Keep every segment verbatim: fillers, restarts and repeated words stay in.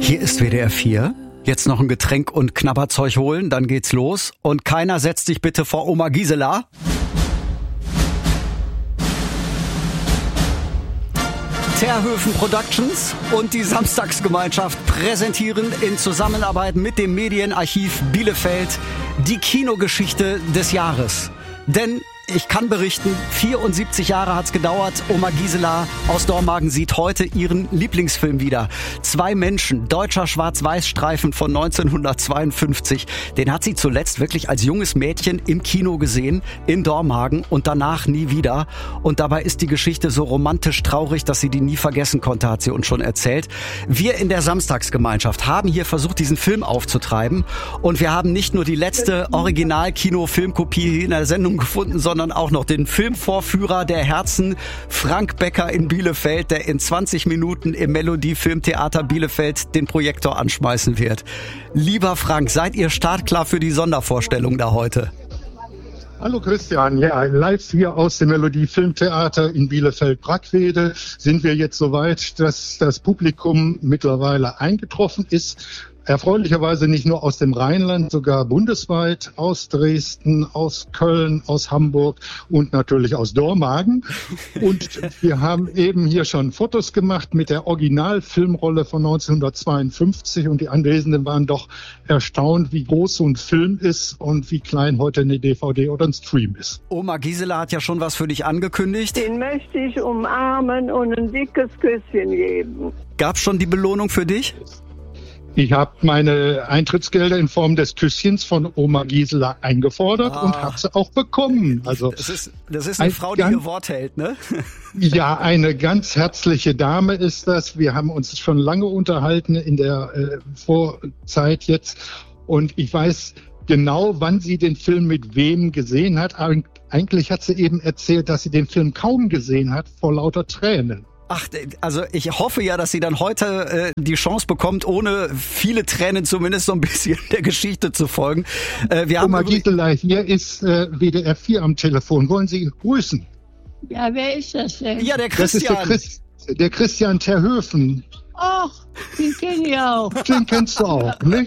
Hier ist W D R vier. Jetzt noch ein Getränk und Knabberzeug holen, dann geht's los. Und keiner setzt sich bitte vor Oma Gisela. Terhöfen Productions und die Samstagsgemeinschaft präsentieren in Zusammenarbeit mit dem Medienarchiv Bielefeld die Kinogeschichte des Jahres. Denn ich kann berichten, vierundsiebzig Jahre hat's gedauert. Oma Gisela aus Dormagen sieht heute ihren Lieblingsfilm wieder. Zwei Menschen, deutscher Schwarz-Weiß-Streifen von neunzehnhundertzweiundfünfzig. Den hat sie zuletzt wirklich als junges Mädchen im Kino gesehen, in Dormagen und danach nie wieder. Und dabei ist die Geschichte so romantisch traurig, dass sie die nie vergessen konnte, hat sie uns schon erzählt. Wir in der Samstagsgemeinschaft haben hier versucht, diesen Film aufzutreiben. Und wir haben nicht nur die letzte Original-Kino-Filmkopie in der Sendung gefunden, sondern sondern auch noch den Filmvorführer der Herzen, Frank Becker in Bielefeld, der in zwanzig Minuten im Melodie Filmtheater Bielefeld den Projektor anschmeißen wird. Lieber Frank, seid ihr startklar für die Sondervorstellung da heute? Hallo Christian, ja, live hier aus dem Melodie Filmtheater in Bielefeld-Brackwede sind wir jetzt soweit, dass das Publikum mittlerweile eingetroffen ist. Erfreulicherweise nicht nur aus dem Rheinland, sogar bundesweit, aus Dresden, aus Köln, aus Hamburg und natürlich aus Dormagen. Und wir haben eben hier schon Fotos gemacht mit der Originalfilmrolle von neunzehnhundertzweiundfünfzig und die Anwesenden waren doch erstaunt, wie groß so ein Film ist und wie klein heute eine D V D oder ein Stream ist. Oma Gisela hat ja schon was für dich angekündigt. Den möchte ich umarmen und ein dickes Küsschen geben. Gab's schon die Belohnung für dich? Ich habe meine Eintrittsgelder in Form des Küsschens von Oma Gisela eingefordert ah. und habe sie auch bekommen. Also das ist, das ist eine ein Frau, die ihr Wort hält, ne? Ja, eine ganz herzliche Dame ist das. Wir haben uns schon lange unterhalten in der äh, Vorzeit jetzt. Und ich weiß genau, wann sie den Film mit wem gesehen hat. Aber eigentlich hat sie eben erzählt, dass sie den Film kaum gesehen hat, vor lauter Tränen. Ach, also ich hoffe ja, dass sie dann heute äh, die Chance bekommt, ohne viele Tränen zumindest so ein bisschen der Geschichte zu folgen. Äh, wir Oma Gisela, hier ist äh, W D R vier am Telefon. Wollen Sie grüßen? Ja, wer ist das denn? Ja, der Christian. Das ist der, Chris, der Christian Terhöfen. Ach, den kenne ich auch. Den kennst du auch, ne?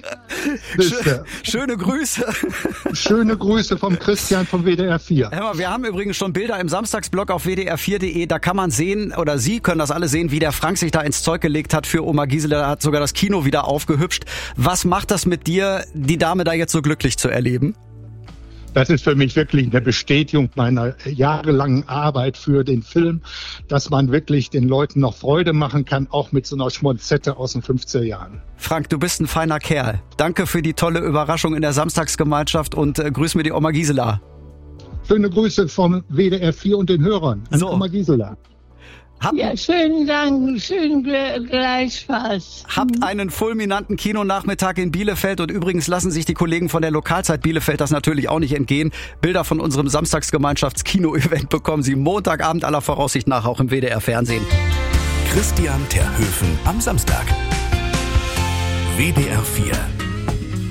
Schö- schöne Grüße. Schöne Grüße vom Christian vom W D R vier. Hör mal, wir haben übrigens schon Bilder im Samstagsblog auf w d r vier punkt d e. Da kann man sehen, oder Sie können das alle sehen, wie der Frank sich da ins Zeug gelegt hat für Oma Gisela. Er hat sogar das Kino wieder aufgehübscht. Was macht das mit dir, die Dame da jetzt so glücklich zu erleben? Das ist für mich wirklich eine Bestätigung meiner jahrelangen Arbeit für den Film, dass man wirklich den Leuten noch Freude machen kann, auch mit so einer Schmonzette aus den fünfziger Jahren. Frank, du bist ein feiner Kerl. Danke für die tolle Überraschung in der Samstagsgemeinschaft und äh, grüß mir die Oma Gisela. Schöne Grüße vom W D R vier und den Hörern an so. Oma Gisela. Habt, ja, schönen Dank, schönen Gleichfalls. Habt einen fulminanten Kinonachmittag in Bielefeld und übrigens lassen sich die Kollegen von der Lokalzeit Bielefeld das natürlich auch nicht entgehen. Bilder von unserem Samstagsgemeinschafts-Kino-Event bekommen Sie Montagabend aller Voraussicht nach auch im W D R-Fernsehen. Christian Terhöfen am Samstag. W D R vier